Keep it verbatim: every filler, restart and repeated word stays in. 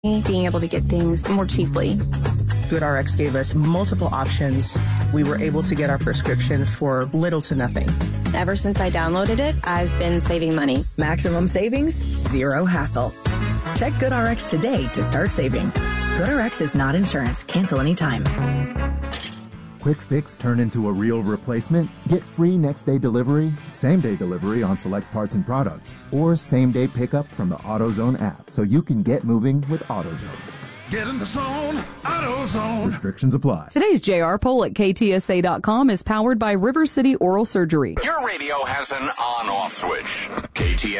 being able to get things more cheaply. GoodRx gave us multiple options. We were able to get our prescription for little to nothing. Ever since I downloaded it, I've been saving money. Maximum savings, zero hassle. Check GoodRx today to start saving. GoodRx is not insurance. Cancel anytime. Quick fix turn into a real replacement? Get free next day delivery, same day delivery on select parts and products, or same day pickup from the AutoZone app so you can get moving with AutoZone. Get in the zone, AutoZone. Restrictions apply. Today's J R poll at K T S A dot com is powered by River City Oral Surgery. Your radio has an on-off switch. K T S A.